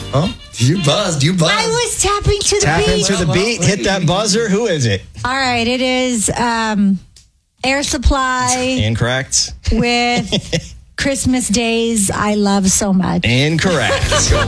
Oh, you buzzed. I was tapping to the Tap beat. into the beat. Hit that buzzer. Who is it? All right, it is Air Supply Incorrect. with Christmas Days I Love So Much. Incorrect.